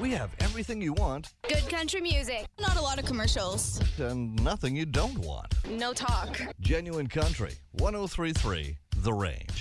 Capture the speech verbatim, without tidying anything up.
We have everything you want Good country music. Not a lot of commercials. and nothing you don't want. No talk. Genuine Country, one oh three point three The Rain.